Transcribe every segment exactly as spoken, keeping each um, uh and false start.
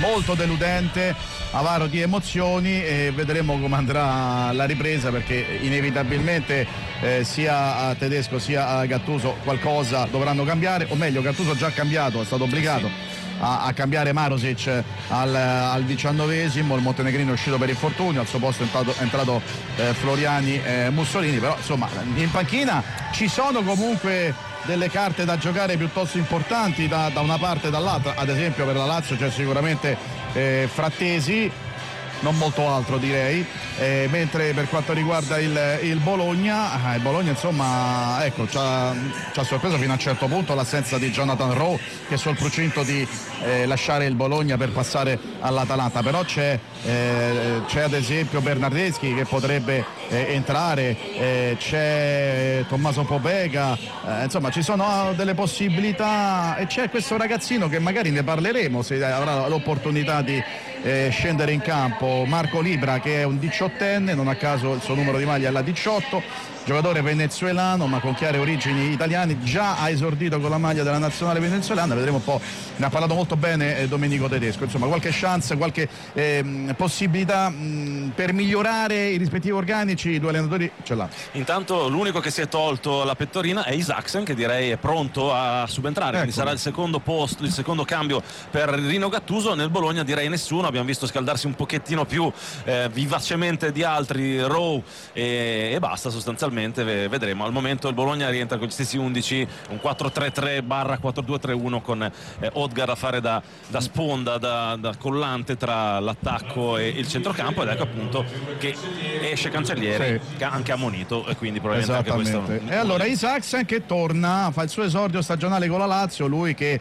molto deludente, avaro di emozioni, e vedremo come andrà la ripresa, perché inevitabilmente eh, sia a Tedesco sia a Gattuso qualcosa dovranno cambiare, o meglio Gattuso ha già cambiato, è stato obbligato a, a cambiare Marusic al, al diciannovesimo, il montenegrino è uscito per infortunio, al suo posto è entrato, è entrato eh, Floriani eh, Mussolini, però insomma in panchina ci sono comunque delle carte da giocare piuttosto importanti da, da una parte e dall'altra. Ad esempio per la Lazio c'è sicuramente eh, Frattesi, non molto altro direi, eh, mentre per quanto riguarda il, il Bologna, eh, il Bologna insomma ecco ci ha sorpreso fino a un certo punto l'assenza di Jonathan Rowe, che è sul procinto di eh, lasciare il Bologna per passare all'Atalanta, però c'è, eh, c'è ad esempio Bernardeschi che potrebbe eh, entrare, eh, c'è Tommaso Pobega, eh, insomma ci sono delle possibilità, e c'è questo ragazzino che magari ne parleremo se avrà l'opportunità di eh, scendere in campo, Marco Libra, che è un diciottenne, non a caso il suo numero di maglia è la diciotto, giocatore venezuelano ma con chiare origini italiane, già ha esordito con la maglia della nazionale venezuelana, vedremo un po', ne ha parlato molto bene eh, Domenico Tedesco, insomma qualche chance, qualche eh, possibilità mh, per migliorare i rispettivi organici, i due allenatori ce l'ha. Intanto l'unico che si è tolto la pettorina è Isaksen, che direi è pronto a subentrare, ecco. Quindi sarà il secondo posto, il secondo cambio per Rino Gattuso. Nel Bologna direi nessuno, abbiamo visto scaldarsi un pochettino più eh, vivacemente di altri Rowe e, e basta sostanzialmente, vedremo. Al momento il Bologna rientra con gli stessi undici, un quattro tre tre barra quattro due tre uno con eh, Odgar a fare da, da sponda, da, da collante tra l'attacco e il centrocampo, ed ecco appunto che esce Cancellieri, sì, che ha anche ammonito, e quindi probabilmente anche questo. E allora Isaksen che torna, fa il suo esordio stagionale con la Lazio, lui che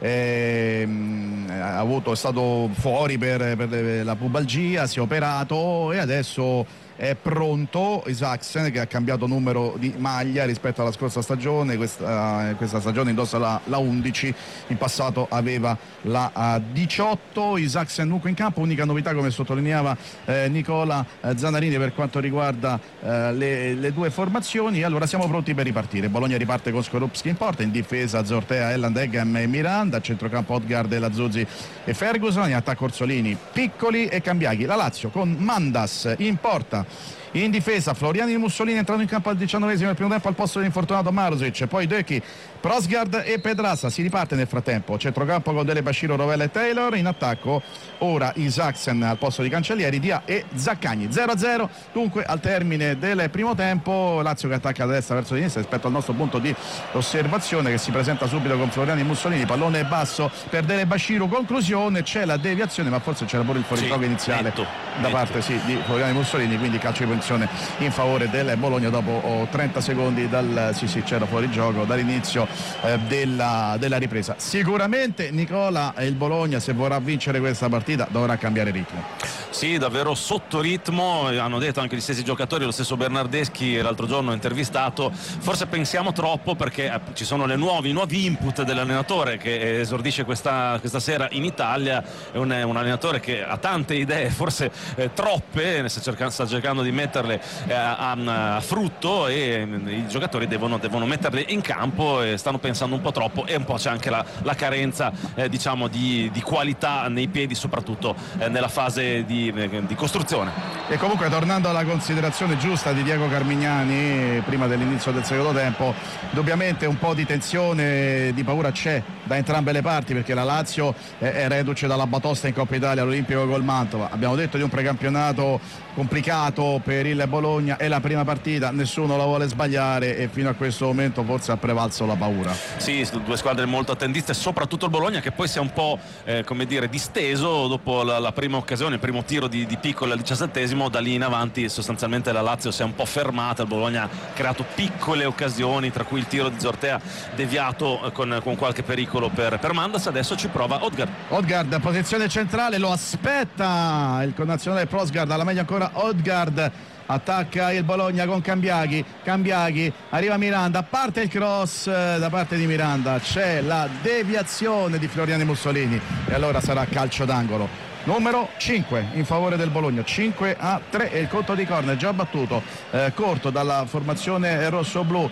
Eh, ha avuto, è stato fuori per, per la pubalgia, si è operato e adesso è pronto. Isaksen, che ha cambiato numero di maglia rispetto alla scorsa stagione, questa, questa stagione indossa la, la undici, in passato aveva la uh, diciotto. Isaksen dunque in campo, unica novità come sottolineava eh, Nicola eh, Zanarini per quanto riguarda eh, le, le due formazioni. Allora siamo pronti per ripartire. Bologna riparte con Skorupski in porta, in difesa Zortea, Elland, Eggam e Miranda, a centrocampo Odgaard, Lazzuzzi e Ferguson, in attacco Orsolini, Piccoli e Cambiaghi. La Lazio con Mandas in porta, in difesa Floriani e Mussolini entrando in campo al diciannovesimo del primo tempo al posto dell'infortunato Marusic, poi Döki, Prosgard e Pedrassa. Si riparte nel frattempo, centrocampo con Dele Basciro, Rovella e Taylor, in attacco ora Isaksen al posto di Cancellieri, Dia e Zaccagni. Zero a zero dunque al termine del primo tempo. Lazio che attacca da destra verso sinistra rispetto al nostro punto di osservazione, che si presenta subito con Floriani e Mussolini, pallone basso per Dele Basciro, conclusione, c'è la deviazione ma forse c'era pure il fuorigioco sì, iniziale netto, da netto. parte sì, di Floriani e Mussolini, quindi calcio di punizione in favore del Bologna dopo oh, trenta secondi dal sì sì c'era fuorigioco dall'inizio eh, della, della ripresa. Sicuramente Nicola, il Bologna, se vorrà vincere questa partita, dovrà cambiare ritmo. Sì, davvero sotto ritmo, hanno detto anche gli stessi giocatori, lo stesso Bernardeschi l'altro giorno intervistato, forse pensiamo troppo perché eh, ci sono le nuovi, i nuovi input dell'allenatore che esordisce questa, questa sera in Italia. È un, un allenatore che ha tante idee, forse eh, troppe, sta cercando, sta cercando di metterle eh, a, a frutto, e eh, i giocatori devono, devono metterle in campo, e stanno pensando un po' troppo, e un po' c'è anche la, la carenza eh, diciamo di, di qualità nei piedi, soprattutto eh, nella fase di di costruzione. E comunque, tornando alla considerazione giusta di Diego Carmignani prima dell'inizio del secondo tempo, indubbiamente un po' di tensione, di paura c'è da entrambe le parti, perché la Lazio è reduce dalla batosta in Coppa Italia all'Olimpico col Mantova. Abbiamo detto di un precampionato complicato per il Bologna, è la prima partita, nessuno la vuole sbagliare e fino a questo momento forse ha prevalso la paura. Sì, due squadre molto attendiste, soprattutto il Bologna, che poi si è un po' eh, come dire disteso dopo la, la prima occasione, il primo tiro di, di Piccoli al diciassettesimo. Da lì in avanti sostanzialmente la Lazio si è un po' fermata, il Bologna ha creato piccole occasioni, tra cui il tiro di Zortea deviato eh, con, con qualche pericolo per, per Mandas. Adesso ci prova Odgaard. Odgaard, posizione centrale, lo aspetta il connazionale Prosgard, alla meglio ancora Odgaard, attacca il Bologna con Cambiaghi, Cambiaghi, arriva Miranda, parte il cross da parte di Miranda, c'è la deviazione di Floriani Mussolini e allora sarà calcio d'angolo numero cinque in favore del Bologna. Cinque a tre e il conto di corner già battuto, eh, corto dalla formazione rosso-blu,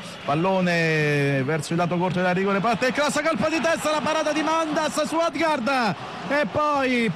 pallone verso il lato corto della rigore, parte il cross, colpo di testa, la parata di Mandas su Odgaard e poi